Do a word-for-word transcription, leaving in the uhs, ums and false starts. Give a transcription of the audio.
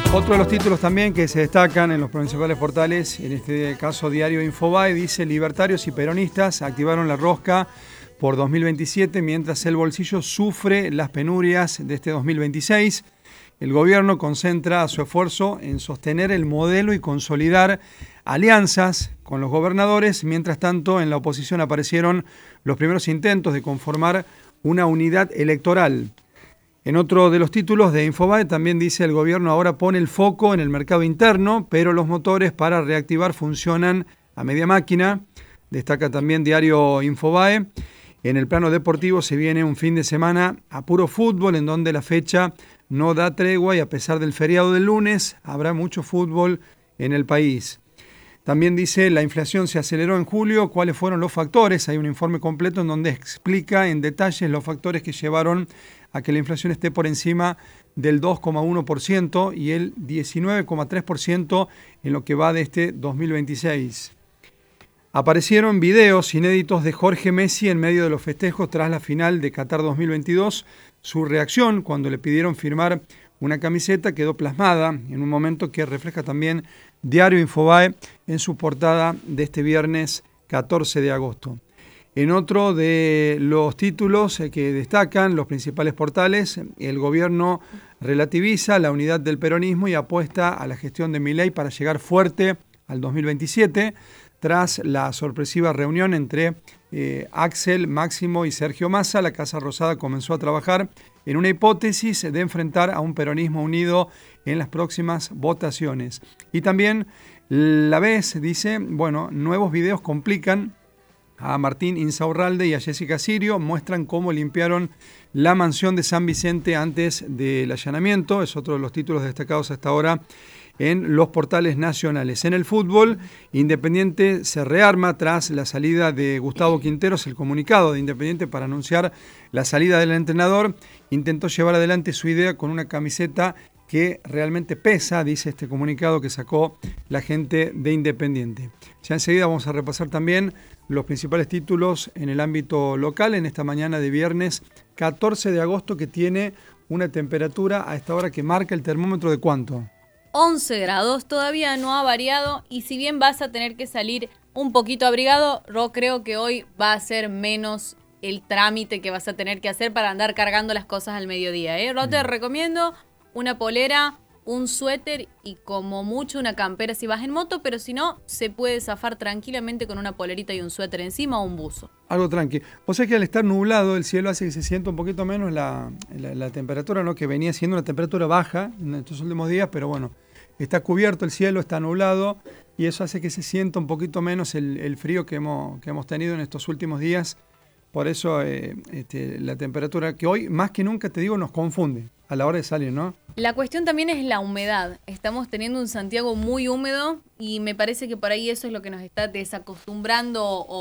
Otro de los títulos también que se destacan en los principales portales, en este caso Diario Infobae, dice: libertarios y peronistas activaron la rosca por dos mil veintisiete mientras el bolsillo sufre las penurias de este dos mil veintiséis. El gobierno concentra su esfuerzo en sostener el modelo y consolidar alianzas con los gobernadores. Mientras tanto, en la oposición aparecieron los primeros intentos de conformar una unidad electoral. En otro de los títulos de Infobae también dice: el gobierno ahora pone el foco en el mercado interno, pero los motores para reactivar funcionan a media máquina. Destaca también Diario Infobae: en el plano deportivo se viene un fin de semana a puro fútbol, en donde la fecha no da tregua y a pesar del feriado del lunes habrá mucho fútbol en el país. También dice: la inflación se aceleró en julio, ¿cuáles fueron los factores? Hay un informe completo en donde explica en detalles los factores que llevaron a que la inflación esté por encima del dos coma uno por ciento y el diecinueve coma tres por ciento en lo que va de este dos mil veintiséis. Aparecieron videos inéditos de Jorge Messi en medio de los festejos tras la final de Qatar dos mil veintidós. Su reacción cuando le pidieron firmar una camiseta quedó plasmada en un momento que refleja también Diario Infobae en su portada de este viernes catorce de agosto. En otro de los títulos que destacan los principales portales, el gobierno relativiza la unidad del peronismo y apuesta a la gestión de Milei para llegar fuerte al dos mil veintisiete, tras la sorpresiva reunión entre eh, Axel, Máximo y Sergio Massa. La Casa Rosada comenzó a trabajar en una hipótesis de enfrentar a un peronismo unido en las próximas votaciones. Y también La Vez dice, bueno, nuevos videos complican a Martín Insaurralde y a Jessica Sirio, muestran cómo limpiaron la mansión de San Vicente antes del allanamiento. Es otro de los títulos destacados hasta ahora en los portales nacionales. En el fútbol, Independiente se rearma tras la salida de Gustavo Quinteros. El comunicado de Independiente para anunciar la salida del entrenador intentó llevar adelante su idea con una camiseta que realmente pesa, dice este comunicado que sacó la gente de Independiente. Ya enseguida vamos a repasar también los principales títulos en el ámbito local en esta mañana de viernes catorce de agosto, que tiene una temperatura a esta hora que marca el termómetro de ¿cuánto? once grados, todavía no ha variado, y si bien vas a tener que salir un poquito abrigado, yo creo que hoy va a ser menos el trámite que vas a tener que hacer para andar cargando las cosas al mediodía, ¿eh? Yo te recomiendo una polera, un suéter y como mucho una campera si vas en moto, pero si no, se puede zafar tranquilamente con una polerita y un suéter encima o un buzo. Algo tranqui. O sea que al estar nublado el cielo hace que se sienta un poquito menos la, la, la temperatura, ¿no? Que venía siendo una temperatura baja en estos últimos días, pero bueno, está cubierto el cielo, está nublado y eso hace que se sienta un poquito menos el, el frío que hemos, que hemos tenido en estos últimos días. Por eso eh, este, la temperatura que hoy, más que nunca, te digo, nos confunde a la hora de salir, ¿no? La cuestión también es la humedad. Estamos teniendo un Santiago muy húmedo y me parece que por ahí eso es lo que nos está desacostumbrando o